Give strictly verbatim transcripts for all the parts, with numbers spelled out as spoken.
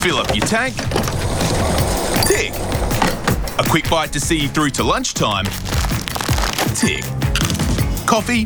Fill up your tank. Tick. A quick bite to see you through to lunchtime. Tick. Coffee.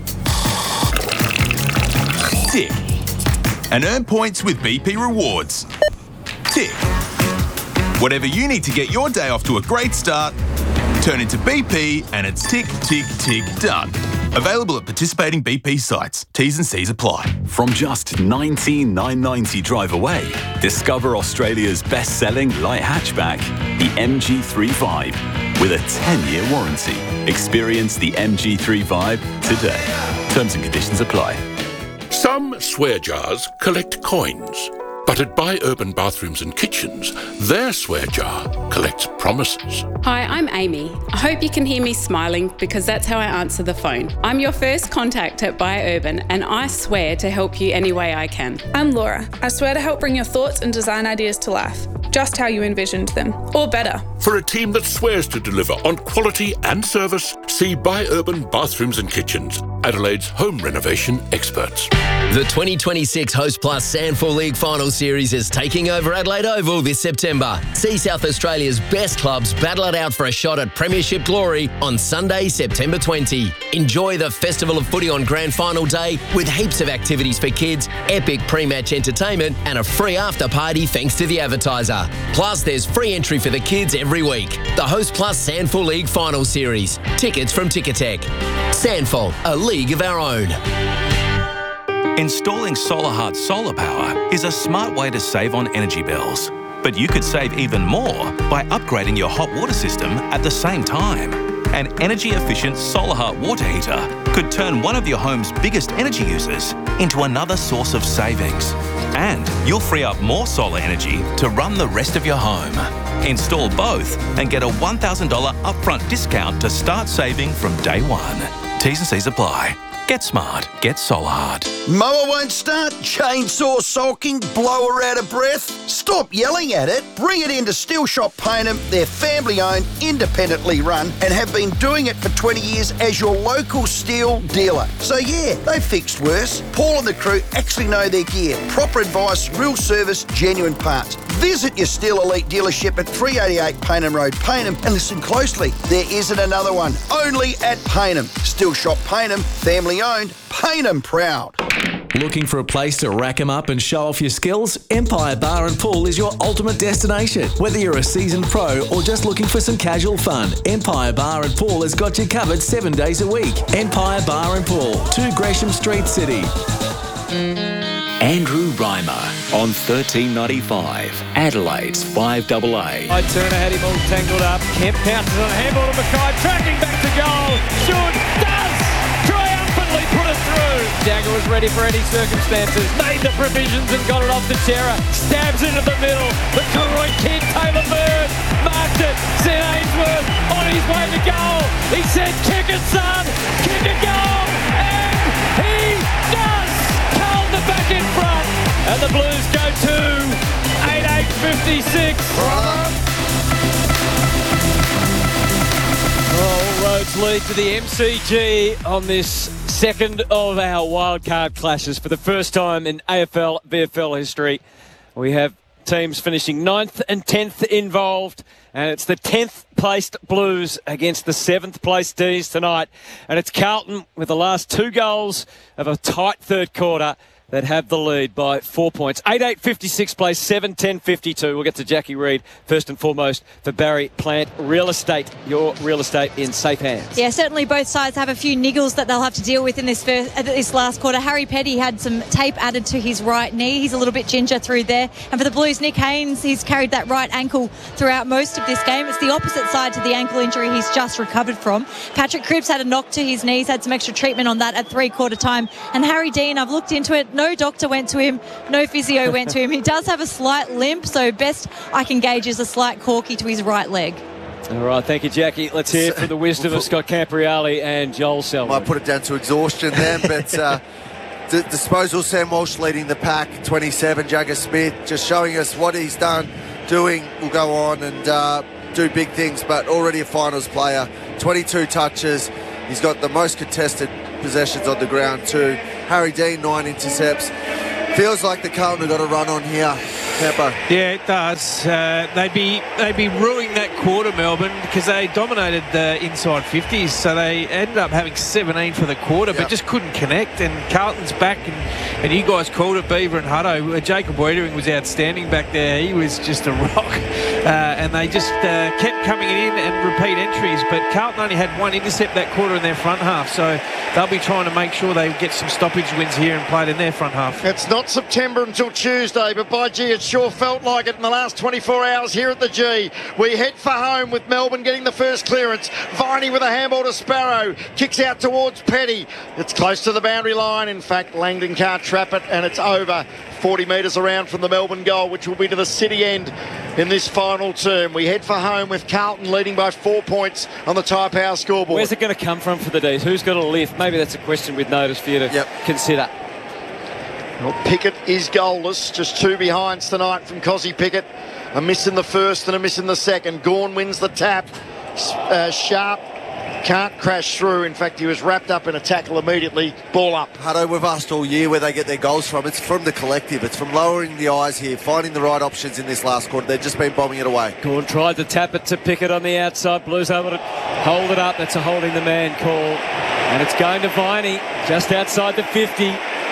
Tick. And earn points with B P Rewards. Tick. Whatever you need to get your day off to a great start, turn into B P and it's tick, tick, tick, done. Available at participating B P sites. T's and C's apply. From just nineteen thousand nine hundred ninety drive away, discover Australia's best-selling light hatchback, the M G three Vibe, with a ten-year warranty. Experience the M G three Vibe today. Terms and conditions apply. Some swear jars collect coins, but at Buy Urban Bathrooms and Kitchens, their swear jar collects promises. Hi, I'm Amy. I hope you can hear me smiling because that's how I answer the phone. I'm your first contact at Buy Urban and I swear to help you any way I can. I'm Laura. I swear to help bring your thoughts and design ideas to life, just how you envisioned them, or better. For a team that swears to deliver on quality and service, see Buy Urban Bathrooms and Kitchens, Adelaide's home renovation experts. The twenty twenty-six Host Plus Sandford League Final Series is taking over Adelaide Oval this September. See South Australia's best clubs battle it out for a shot at Premiership glory on Sunday, September twentieth. Enjoy the Festival of Footy on Grand Final Day with heaps of activities for kids, epic pre-match entertainment and a free after party thanks to the advertiser. Plus, there's free entry for the kids every week. The Host Plus Sandford League Final Series. Tickets from Ticketek. Sandford, a league of our own. Installing SolarHeart solar power is a smart way to save on energy bills. But you could save even more by upgrading your hot water system at the same time. An energy-efficient SolarHeart water heater could turn one of your home's biggest energy users into another source of savings. And you'll free up more solar energy to run the rest of your home. Install both and get a one thousand dollars upfront discount to start saving from day one. T's and C's apply. Get smart. Get SolarHeart. Mower won't start? Chainsaw sulking? Blower out of breath? Stop yelling at it. Bring it into Steel Shop Payneham. They're family-owned, independently run, and have been doing it for twenty years as your local steel dealer. So yeah, they've fixed worse. Paul and the crew actually know their gear. Proper advice, real service, genuine parts. Visit your Steel Elite dealership at three eighty-eight Payneham Road, Payneham, and listen closely. There isn't another one. Only at Payneham. Steel Shop Payneham, family owned, Payneham proud. Looking for a place to rack 'em up and show off your skills? Empire Bar and Pool is your ultimate destination. Whether you're a seasoned pro or just looking for some casual fun, Empire Bar and Pool has got you covered seven days a week. Empire Bar and Pool, two Gresham Street, City. Andrew Reimer on thirteen ninety-five, Adelaide's five A A. I Turner had him all tangled up. Kemp pounces on a handball to Mackay, tracking back to goal. Should, does, triumphantly put it through. Jagger was ready for any circumstances, made the provisions and got it off to Chera. Stabs into the middle. The Kilroy kid, Taylor Bird, marked it. Sent Ainsworth on his way to goal. He said, kick it, son, kick a goal. And he does. Carlton are back in front. And the Blues go to eight eight fifty-six. All roads lead to the M C G on this second of our wildcard clashes. For the first time in A F L, V F L history, we have teams finishing ninth and tenth involved, and it's the tenth placed Blues against the seventh placed D's tonight, and it's Carlton with the last two goals of a tight third quarter that have the lead by four points. eight eight fifty-six plays seven ten fifty-two. We'll get to Jackie Reid first and foremost for Barry Plant Real Estate. Your real estate in safe hands. Yeah, certainly both sides have a few niggles that they'll have to deal with in this first, uh, this last quarter. Harry Petty had some tape added to his right knee. He's a little bit ginger through there. And for the Blues, Nick Haynes, he's carried that right ankle throughout most of this game. It's the opposite side to the ankle injury he's just recovered from. Patrick Cripps had a knock to his knees, had some extra treatment on that at three-quarter time. And Harry Dean, I've looked into it, no doctor went to him, no physio went to him. He does have a slight limp, so best I can gauge is a slight corky to his right leg. All right, thank you, Jackie. Let's hear from the wisdom of Scott Campriali and Joel Selwyn. Might put it down to exhaustion then, but uh, d- disposal, Sam Walsh leading the pack, twenty-seven, Jagger Smith just showing us what he's done, doing, will go on and uh, do big things, but already a finals player, twenty-two touches. He's got the most contested possessions on the ground too. Harry Dean, nine intercepts. Feels like the Carlton have got a run on here. Kemper. Yeah, it does. Uh, they'd be they'd be ruining that quarter, Melbourne, because they dominated the inside fifties, so they ended up having seventeen for the quarter, Yep. but just couldn't connect. And Carlton's back, and, and you guys called it, Beaver and Hutto. Uh, Jacob Wiedering was outstanding back there. He was just a rock, uh, and they just uh, kept coming in and repeat entries. But Carlton only had one intercept that quarter in their front half, so they'll be trying to make sure they get some stoppage wins here and play it in their front half. It's not September until Tuesday, but by gee, it sure felt like it in the last twenty-four hours here at the G. We head for home with Melbourne getting the first clearance. Viney with a handball to Sparrow. Kicks out towards Petty. It's close to the boundary line. In fact, Langdon can't trap it, and it's over. forty metres around from the Melbourne goal, which will be to the City end in this final term. We head for home with Carlton leading by four points on the Tyre Power scoreboard. Where's it going to come from for the D's? Who's got a lift? Maybe that's a question we'd notice for you to Yep. consider. Well, Pickett is goalless, just two behinds tonight from Cozzy Pickett. A miss in the first and a miss in the second. Gawn wins the tap. Uh, Sharp can't crash through. In fact, he was wrapped up in a tackle immediately. Ball up. Hutto, we've asked all year where they get their goals from. It's from the collective. It's from lowering the eyes here, finding the right options in this last quarter. They've just been bombing it away. Gawn tried to tap it to Pickett on the outside. Blues able to hold it up. That's a holding the man call. And it's going to Viney just outside the fifty.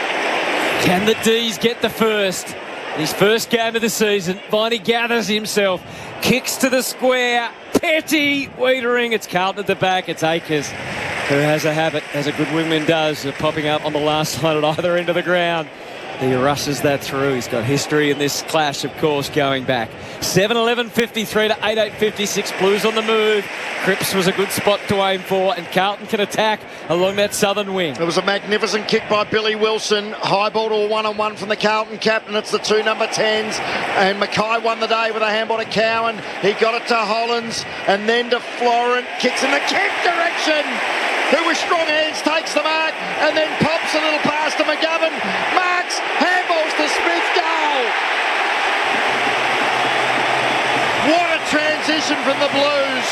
Can the D's get the first? His first game of the season. Viney gathers himself. Kicks to the square. Petty. Wiedering. It's Carlton at the back. It's Akers, who has a habit, as a good wingman does, of popping up on the last line at either end of the ground. He rushes that through. He's got history in this clash, of course, going back. seven eleven fifty-three to eight eight fifty-six. Blues on the move. Cripps was a good spot to aim for, and Carlton can attack along that southern wing. It was a magnificent kick by Billy Wilson. High ball to a one-on-one from the Carlton captain. It's the two number tens. And Mackay won the day with a handball to Cowan. He got it to Hollins and then to Florent. Kicks in the kick direction. Who with strong hands takes the mark and then pops a little pass to McGovern. Marks, handballs to Smith, goal. What a transition from the Blues.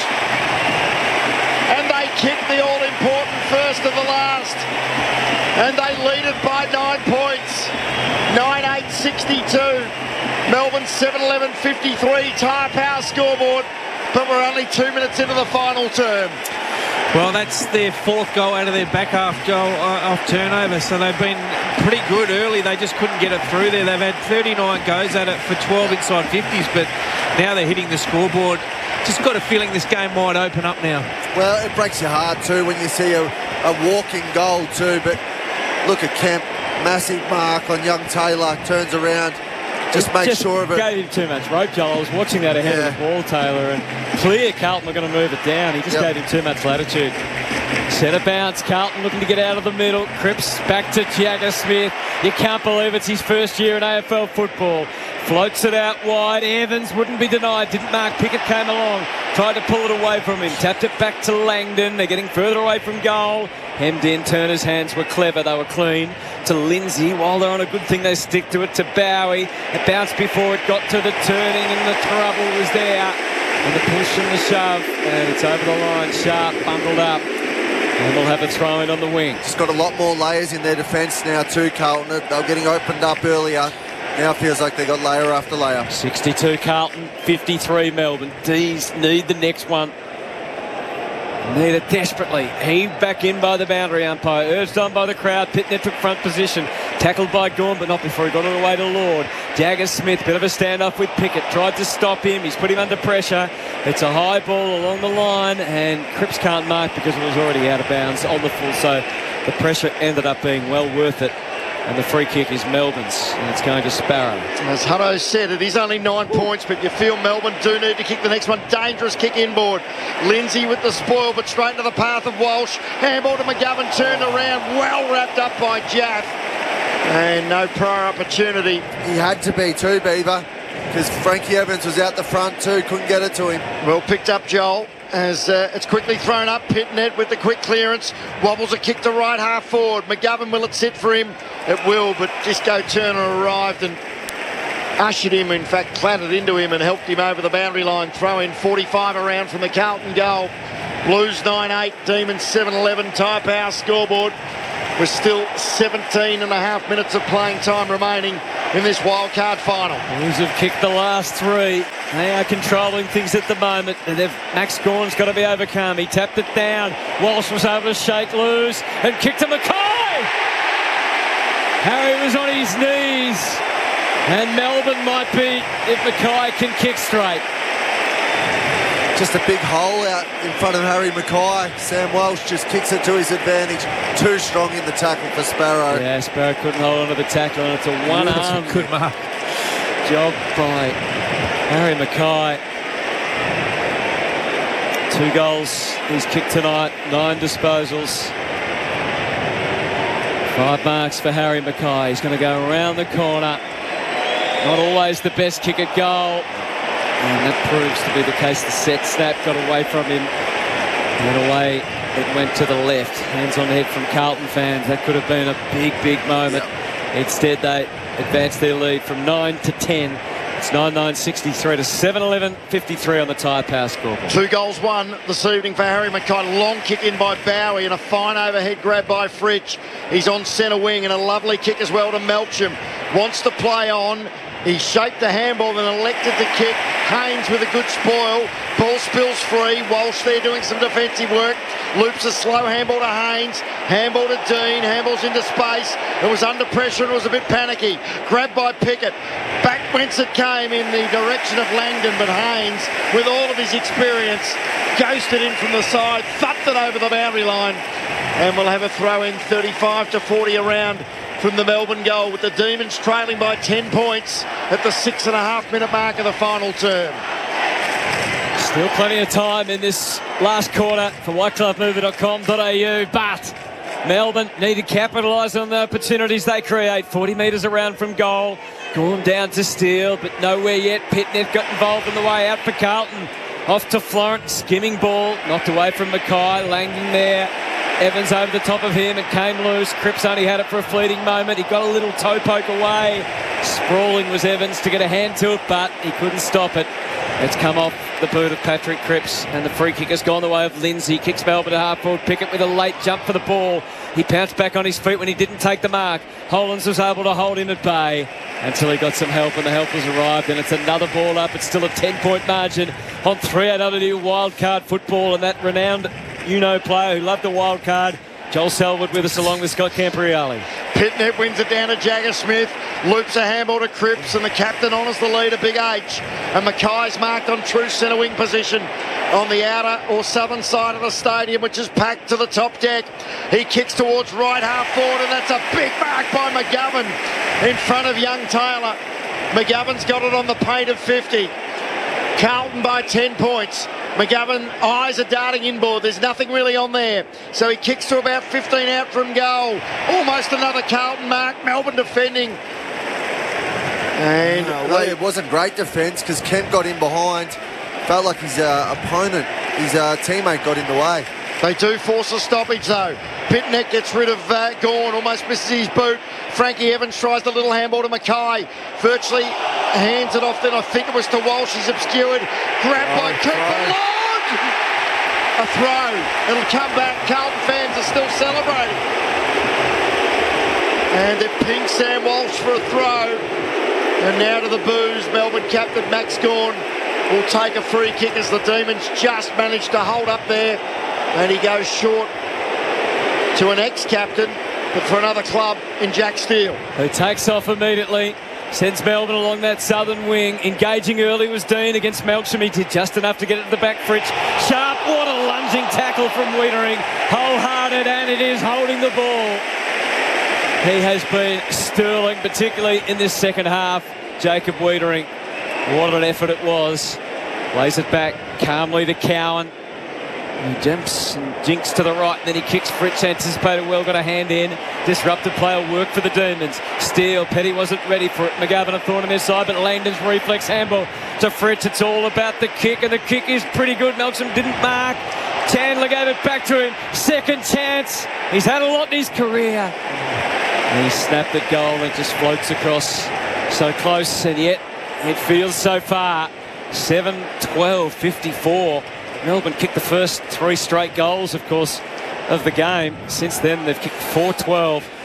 And they kick the all-important first of the last. And they lead it by nine points. nine eight sixty-two. Melbourne seven eleven fifty-three. Tyre Power scoreboard. But we're only two minutes into the final term. Well, that's their fourth goal out of their back half, Joel, uh, off turnover. So they've been pretty good early. They just couldn't get it through there. They've had thirty-nine goes at it for twelve inside fifties, but now they're hitting the scoreboard. Just got a feeling this game might open up now. Well, it breaks your heart too when you see a, a walking goal too. But look at Kemp, massive mark on young Taylor, turns around. Just make Just sure of it. Gave him too much rope, Joel. I was watching that ahead Yeah. of the ball, Taylor, and clear Carlton were going to move it down. He just Yep. gave him too much latitude. Centre bounce, Carlton looking to get out of the middle. Cripps back to Jagger Smith. You can't believe it's his first year in A F L football. Floats it out wide. Evans wouldn't be denied. Didn't mark. Pickett came along. Tried to pull it away from him. Tapped it back to Langdon. They're getting further away from goal. Hemmed in. Turner's hands were clever. They were clean. To Lindsay. While they're on a good thing, they stick to it to Bowie. It bounced before it got to the turning, and the trouble was there. And the push and the shove. And it's over the line. Sharp bundled up. And we'll have a throw in on the wing. Just got a lot more layers in their defence now too, Carlton. They were getting opened up earlier. Now it feels like they got layer after layer. sixty-two Carlton, fifty-three Melbourne. D's need the next one. Need it desperately. Heaved back in by the boundary umpire. Urged on by the crowd. Pitner took front position. Tackled by Gawn, but not before he got it away to Lord. Jagger Smith, bit of a standoff with Pickett. Tried to stop him. He's put him under pressure. It's a high ball along the line, and Cripps can't mark because it was already out of bounds on the full. So the pressure ended up being well worth it. And the free kick is Melbourne's, and it's going to Sparrow. As Hutto said, it is only nine points, but you feel Melbourne do need to kick the next one. Dangerous kick inboard. Lindsay with the spoil, but straight into the path of Walsh. Handball to McGovern, turned around, well wrapped up by Jaff. And no prior opportunity. He had to be too, Beaver, because Frankie Evans was out the front too, couldn't get it to him. Well picked up, Joel. As uh, it's quickly thrown up, Pitnet with the quick clearance, wobbles a kick to right half forward. McGovern, will it sit for him? It will, but Disco Turner arrived and ushered him, in fact clattered into him and helped him over the boundary line. Throw in forty-five around from the Carlton goal. Blues nine eight, Demons seven eleven. Tyre Power scoreboard with still seventeen and a half minutes of playing time remaining. in this wildcard final. Blues have kicked the last three. They are controlling things at the moment. And they've, Max Gawn's got to be overcome. He tapped it down. Walsh was able to shake loose and kicked to Mackay. Harry was on his knees. And Melbourne might be if Mackay can kick straight. Just a big hole out in front of Harry Mackay. Sam Walsh just kicks it to his advantage. Too strong in the tackle for Sparrow. Yeah, Sparrow couldn't hold on to the tackle, and it's a one-arm good mark. job by Harry Mackay. Two goals he's kicked tonight, nine disposals. Five marks for Harry Mackay. He's going to go around the corner. Not always the best kick at goal. And that proves to be the case. The set snap got away from him. And away it went to the left. Hands on the head from Carlton fans. That could have been a big, big moment. Yep. Instead, they advanced their lead from nine to ten. It's nine nine sixty-three to seven eleven fifty-three on the Tyre Power scoreboard. Two goals won this evening for Harry Mackay. Long kick in by Bowie and a fine overhead grab by Fritsch. He's on centre wing and a lovely kick as well to Melcham. Wants to play on. He shaped the handball and elected to kick. Haynes with a good spoil. Ball spills free. Walsh there doing some defensive work. Loops a slow handball to Haynes. Handball to Dean. Handballs into space. It was under pressure and it was a bit panicky. Grabbed by Pickett. Back whence it came in the direction of Langdon, but Haynes, with all of his experience, ghosted in from the side, thumped it over the boundary line, and we'll have a throw in thirty-five to forty around from the Melbourne goal, with the Demons trailing by ten points at the six and a half minute mark of the final term. Still plenty of time in this last quarter for white club mover dot com dot a u, but Melbourne need to capitalise on the opportunities they create. forty metres around from goal. Gone down to Steele, but nowhere yet. Pitnet got involved in the way out for Carlton. Off to Florent, skimming ball, knocked away from Mackay. Langdon there. Evans over the top of him. It came loose. Cripps only had it for a fleeting moment. He got a little toe poke away. Sprawling was Evans to get a hand to it, but he couldn't stop it. It's come off the boot of Patrick Cripps, and the free kick has gone the way of Lindsay. Kicks Melbourne to half forward. Pickett with a late jump for the ball. He pounced back on his feet when he didn't take the mark. Hollands was able to hold him at bay until he got some help, and the helpers arrived, and it's another ball up. It's still a ten-point margin on three A W wildcard football, and that renowned you-know player who loved the wildcard, Joel Selwood, with us along with Scott Campriali. Pitnet wins it down to Jagger Smith, loops a handball to Cripps, and the captain honours the leader, Big H. And Mackay's marked on true centre wing position on the outer or southern side of the stadium, which is packed to the top deck. He kicks towards right half forward, and that's a big mark by McGovern in front of young Taylor. McGovern's got it on the paint of fifty. Carlton by ten points. McGovern, eyes are darting inboard. There's nothing really on there. So he kicks to about fifteen out from goal. Almost another Carlton mark. Melbourne defending. And no, well, it wasn't great defence because Kent got in behind. Felt like his uh, opponent, his uh, teammate got in the way. They do force a stoppage though. Pitnet gets rid of uh, Gawn, almost misses his boot. Frankie Evans tries the little handball to Mackay. Virtually hands it off then. I think it was to Walsh. He's obscured. Grabbed oh, by Cooper. Lord! A throw. It'll come back. Carlton fans are still celebrating. And they ping Sam Walsh for a throw. And now to the boos. Melbourne captain Max Gawn will take a free kick as the Demons just managed to hold up there. And he goes short to an ex-captain, but for another club in Jack Steele. Who takes off immediately, sends Melbourne along that southern wing. Engaging early was Dean against Melcham. He did just enough to get it to the back. Fritsch sharp, what a lunging tackle from Wiedering. Wholehearted, and it is holding the ball. He has been sterling, particularly in this second half. Jacob Wiedering, what an effort it was. Lays it back calmly to Cowan. He jumps and jinks to the right, and then he kicks. Fritsch anticipated well, got a hand in. Disrupted play will work for the Demons. Steele, Petty wasn't ready for it. McGovern a thorn on their side, but Langdon's reflex handball to Fritsch. It's all about the kick, and the kick is pretty good. Melcham didn't mark. Chandler gave it back to him. Second chance. He's had a lot in his career. And he snapped at goal and just floats across. So close, and yet it feels so far. seven twelve fifty-four. Melbourne kicked the first three straight goals, of course, of the game. Since then, they've kicked four twelve.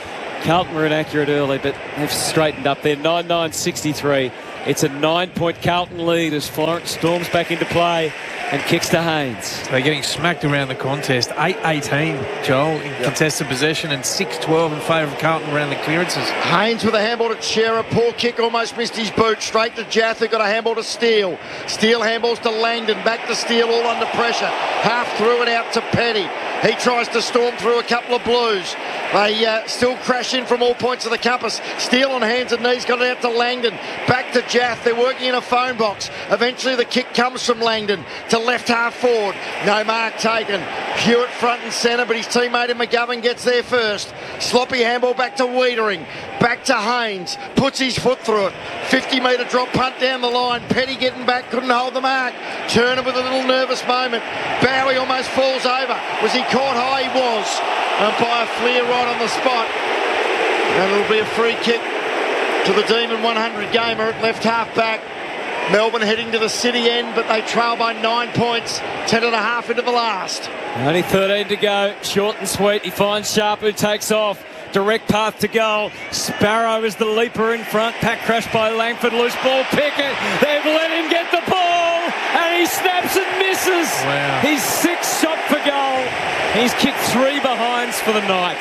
Carlton were inaccurate early, but they've straightened up there. nine nine sixty-three. It's a nine-point Carlton lead as Florence storms back into play and kicks to Haynes. They're getting smacked around the contest. eight eighteen, Joel, in yep. contested possession, and six twelve in favour of Carlton around the clearances. Haynes with a handball to Shearer. Poor kick, almost missed his boot. Straight to Jath, who got a handball to Steele. Steele handballs to Langdon. Back to Steele, all under pressure. Half through it out to Petty. He tries to storm through a couple of Blues. They uh, still crash in from all points of the compass. Steele on hands and knees, got it out to Langdon. Back to Jath. They're working in a phone box. Eventually the kick comes from Langdon to left half forward. No mark taken. Hewitt front and centre, but his teammate in McGovern gets there first. Sloppy handball back to Wiedering. Back to Haynes. Puts his foot through it. fifty metre drop punt down the line. Petty getting back, couldn't hold the mark. Turner with a little nervous moment. Bowie almost falls over. Was he caught high? He was. Umpire Fleer right on the spot. And it'll be a free kick to the Demon one hundred gamer at left half back. Melbourne heading to the city end, but they trail by nine points, ten and a half into the last. Only thirteen to go. Short and sweet. He finds Sharp, who takes off. Direct path to goal. Sparrow is the leaper in front. Pack crashed by Langford. Loose ball. Pickett. They've let him get the ball. And he snaps and misses. Wow. He's six shot for goal. He's kicked three behinds for the night.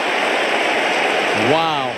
Wow.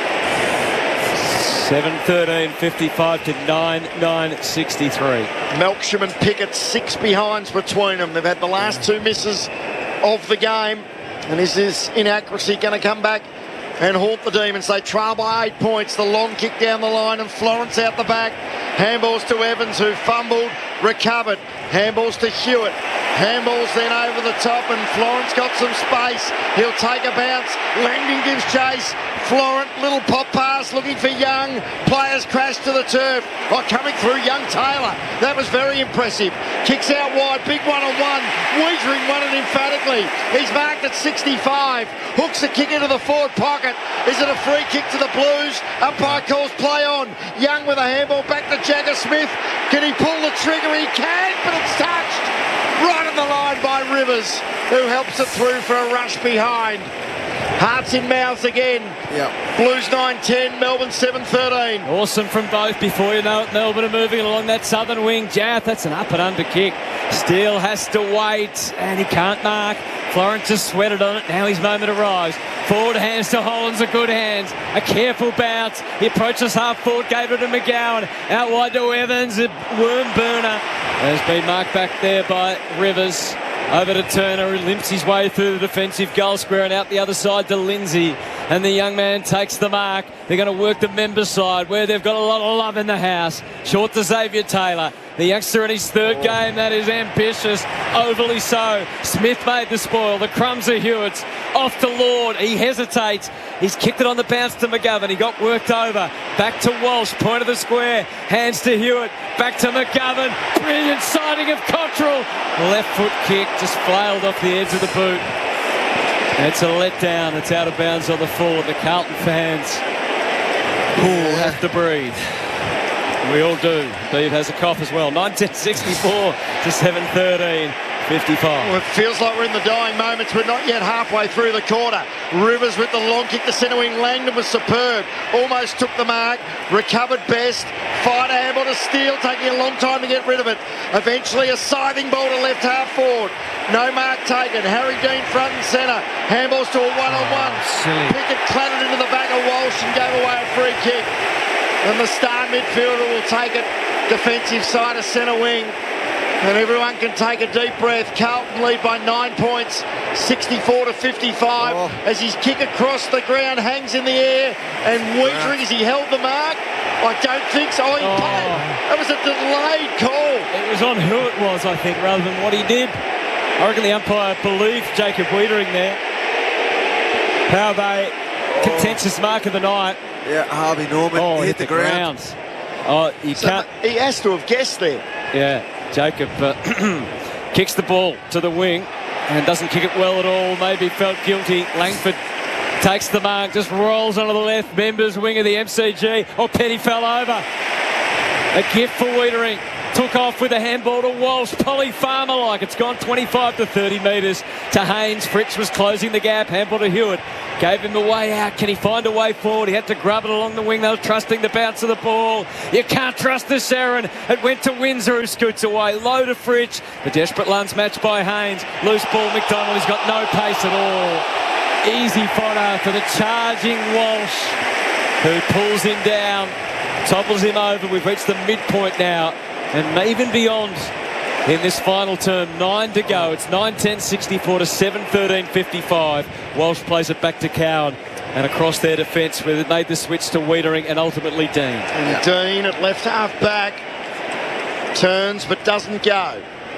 seven thirteen fifty-five to nine nine sixty-three. Melksham and Pickett, six behinds between them. They've had the last two misses of the game. And is this inaccuracy going to come back and haunt the Demons? They trail by eight points. The long kick down the line and Florence out the back. Handballs to Evans, who fumbled, recovered. Handballs to Hewitt. Handballs then over the top, and Florence got some space. He'll take a bounce. Langdon gives chase. Florent, little pop pass, looking for Young. Players crash to the turf. Oh, coming through, Young Taylor. That was very impressive. Kicks out wide, big one-on-one. Wiedering won it emphatically. He's marked at sixty-five. Hooks the kick into the forward pocket. Is it a free kick to the Blues? Umpire calls play on. Young with a handball back to Jagger Smith. Can he pull the trigger? He can, but it's touched. Right on the line by Rivers, who helps it through for a rush behind. Hearts in mouths again. Yep. Blues nine ten, Melbourne seven thirteen. Awesome from both. Before you know it, Melbourne are moving along that southern wing. Jath, that's an up and under kick. Steele has to wait, and he can't mark. Florence just sweated on it. Now his moment arrives. Forward hands to Hollands, a good hands. A careful bounce. He approaches half forward, gave it to McGowan. Out wide to Evans, a worm burner. Has been marked back there by Rivers. Over to Turner, who limps his way through the defensive goal square, and out the other side to Lindsay. And the young man takes the mark. They're going to work the member side, where they've got a lot of love in the house. Short to Xavier Taylor. The youngster in his third game, that is ambitious, overly so. Smith made the spoil. The crumbs are Hewitt's. Off to Lord. He hesitates. He's kicked it on the bounce to McGovern. He got worked over. Back to Walsh, point of the square. Hands to Hewitt. Back to McGovern. Brilliant sighting of Cottrell. Left foot kick, just flailed off the edge of the boot. It's a letdown. It's out of bounds on the full. The Carlton fans will have to breathe. We all do. Beav has a cough as well. nineteen sixty-four to seven thirteen fifty-five. Well, it feels like we're in the dying moments. We're not yet halfway through the quarter. Rivers with the long kick to centre wing. Langdon was superb. Almost took the mark. Recovered best. Fired a handball to Steele, taking a long time to get rid of it. Eventually a scything ball to left half forward. No mark taken. Harry Dean front and centre. Handballs to a one-on-one. Oh, Pickett clattered into the back of Walsh and gave away a free kick. And the star midfielder will take it. Defensive side of centre wing. And everyone can take a deep breath. Carlton lead by nine points, sixty-four to fifty-five, oh. as his kick across the ground hangs in the air. And Wiedering, has he held the mark? I don't think so. Oh, he oh. played. That was a delayed call. It was on who it was, I think, rather than what he did. I reckon the umpire believed Jacob Wiedering there. How they oh. contentious mark of the night. Yeah, Harvey Norman oh, hit, hit the, the ground. ground. Oh, you so can't. He has to have guessed there. Yeah, Jacob uh, kicks the ball to the wing and doesn't kick it well at all. Maybe felt guilty. Langford takes the mark, just rolls onto the left. Members wing of the M C G. Oh, Petty fell over. A gift for Wiedering. took off with a handball to Walsh. Polly Farmer like. It's gone twenty-five to thirty metres to Haynes. Fritz was closing the gap. Handball to Hewitt. Gave him the way out. Can he find a way forward? He had to grab it along the wing. They were trusting the bounce of the ball. You can't trust the Saren. It went to Windsor, who scoots away. Low to Fritz. The desperate lunge matched by Haynes. Loose ball, McDonald. He's got no pace at all. Easy fodder for the charging Walsh, who pulls him down, topples him over. We've reached the midpoint now, and even beyond in this final term. Nine to go. It's nine ten sixty-four to seven thirteen fifty-five. Walsh plays it back to Cowan and across their defence, where they made the switch to Wiedering and ultimately Dean. And Dean at left half back turns but doesn't go.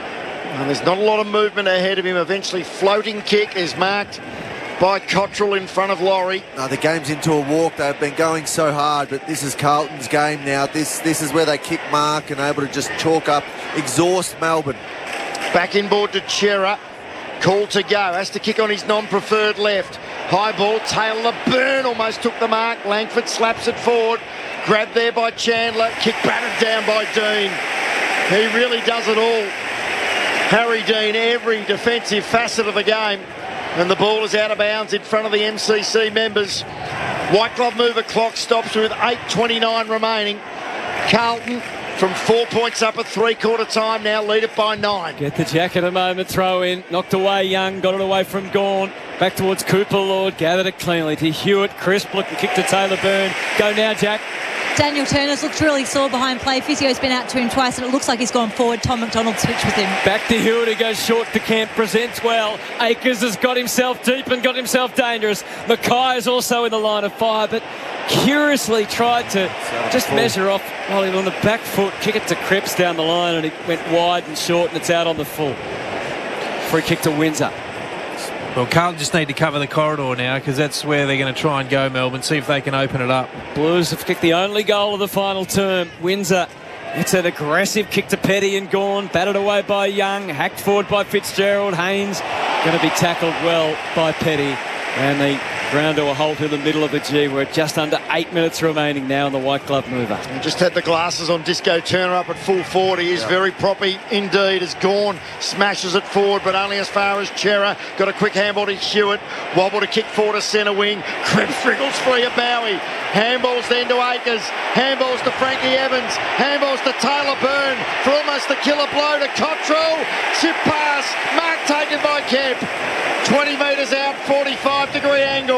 And there's not a lot of movement ahead of him. Eventually floating kick is marked by Cottrell in front of Laurie. No, the game's into a walk. They've been going so hard, but this is Carlton's game now. This this is where they kick mark and able to just chalk up, exhaust Melbourne. Back inboard to Chera. Call to go. Has to kick on his non-preferred left. High ball. Taylor Byrne almost took the mark. Langford slaps it forward. Grabbed there by Chandler. Kick battered down by Dean. He really does it all. Harry Dean, every defensive facet of the game. And the ball is out of bounds in front of the M C C members. White glove mover clock stops with eight twenty-nine remaining. Carlton from four points up at three-quarter time now, lead it by nine. Get the jacket a moment, throw in. Knocked away Young, got it away from Gawn. Back towards Cooper Lord, gathered it cleanly to Hewitt. Crisp looking kick to Taylor Byrne. Go now, Jack. Daniel Turner's looked really sore behind play. Physio's been out to him twice and it looks like he's gone forward. Tom McDonald switched with him. Back to Hewitt, who goes short to Kemp, presents well. Akers has got himself deep and got himself dangerous. Mackay is also in the line of fire, but curiously tried to just measure off while he was on the back foot, kick it to Cripps down the line, and it went wide and short, and it's out on the full. Free kick to Windsor. Well, Carlton just need to cover the corridor now, because that's where they're going to try and go, Melbourne, see if they can open it up. Blues have kicked the only goal of the final term. Windsor, it's an aggressive kick to Petty and Gawn, batted away by Young, hacked forward by Fitzgerald. Haynes going to be tackled well by Petty, and they ground to a halt in the middle of the G. We're just under eight minutes remaining now in the white glove mover. And just had the glasses on Disco Turner up at full forward. He is yeah. very proppy indeed as Gawn smashes it forward, but only as far as Chera. Got a quick handball to Hewitt. Wobble to kick forward to centre wing. Cripps wriggles free of Bowie. Handballs then to Akers. Handballs to Frankie Evans. Handballs to Taylor Byrne for almost the killer blow to Cottrell. Chip pass. Mark taken by Kemp. twenty metres out, forty-five degree angle.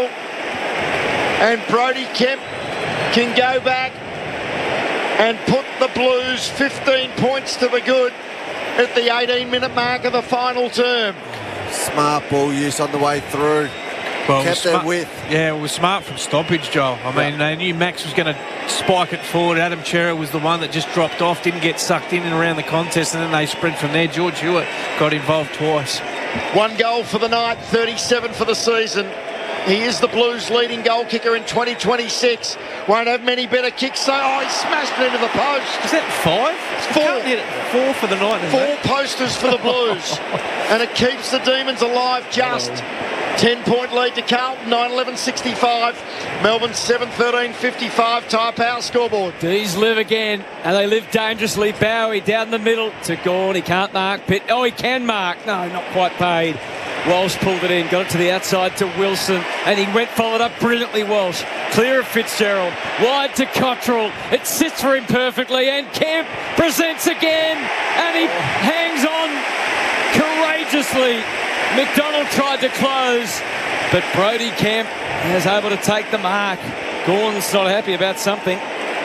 And Brody Kemp can go back and put the Blues fifteen points to the good at the eighteen minute mark of the final term. Smart ball use on the way through. Well, Kept smart, their width. Yeah, it was smart from stoppage, Joel. I mean, yeah. they knew Max was going to spike it forward. Adam Chera was the one that just dropped off, didn't get sucked in and around the contest, and then they spread from there. George Hewitt got involved twice. One goal for the night, thirty-seven for the season. He is the Blues' leading goal kicker in twenty twenty-six. Won't have many better kicks. So, oh, he smashed it into the post. Is that five? Four. Hit it. Four for the night. Four it? posters for the Blues. And it keeps the Demons alive just. ten-point lead to Carlton, nine eleven sixty-five. Melbourne, seven thirteen fifty-five. Tyre Power scoreboard. D's live again, and they live dangerously. Bowie down the middle to Gawn. He can't mark. Pitt. Oh, he can mark. No, not quite paid. Walsh pulled it in, got it to the outside to Wilson, and he went followed up brilliantly. Walsh clear of Fitzgerald, wide to Cottrell. It sits for him perfectly, and Kemp presents again, and he hangs on courageously. McDonald tried to close, but Brody Kemp is able to take the mark. Gawn's not happy about something.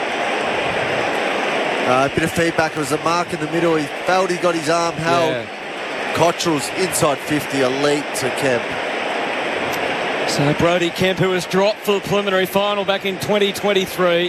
Uh, a bit of feedback. It was a mark in the middle. He felt he got his arm held. Yeah. Cottrell's inside fifty, elite to Kemp. So Brody Kemp, who was dropped for the preliminary final back in twenty twenty-three.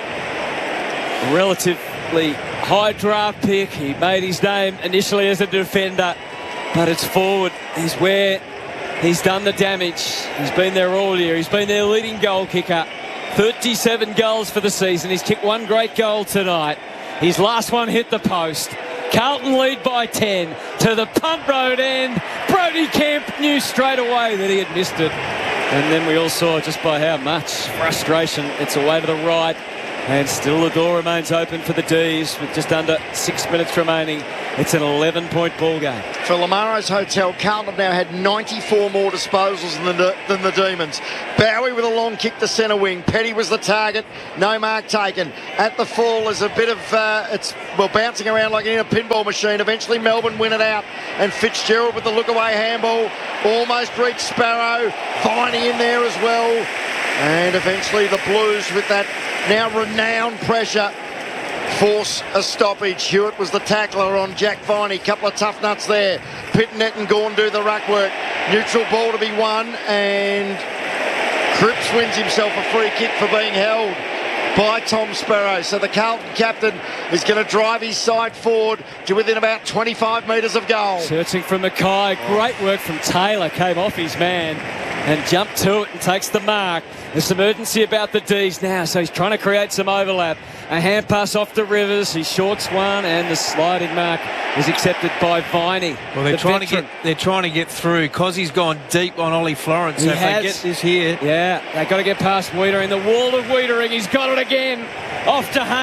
Relatively high draft pick. He made his name initially as a defender, but it's forward is where he's done the damage. He's been there all year. He's been their leading goal kicker. thirty-seven goals for the season. He's kicked one great goal tonight. His last one hit the post. Carlton lead by ten to the punt road end. Brody Kemp knew straight away that he had missed it. And then we all saw just by how much frustration it's away to the right. And still the door remains open for the D's with just under six minutes remaining. It's an eleven-point ball game. For Lamaro's Hotel, Carlton have now had ninety-four more disposals than the, than the Demons. Bowie with a long kick to centre wing. Petty was the target. No mark taken. At the fall, there's a bit of, uh, it's well bouncing around like in a pinball machine. Eventually Melbourne win it out. And Fitzgerald with the look-away handball. Almost reached Sparrow. Viney in there as well. And eventually the Blues with that now renowned pressure force a stoppage. Hewitt was the tackler on Jack Viney. Couple of tough nuts there. Pittonet and Gawn do the ruck work. Neutral ball to be won, and Cripps wins himself a free kick for being held by Tom Sparrow. So the Carlton captain is going to drive his side forward to within about twenty-five metres of goal. Searching for Mackay. Great work from Taylor. Came off his man and jumped to it and takes the mark. There's some urgency about the D's now, so he's trying to create some overlap. A hand pass off to Rivers. He shorts one, and the sliding mark is accepted by Viney. Well, they're the trying veteran. to get they're trying to get through. Cozzy's gone deep on Ollie Florence. He So if has. they get this here, Yeah, they've got to get past Wiedering. The wall of Wiedering. He's got it again. Off to Haynes.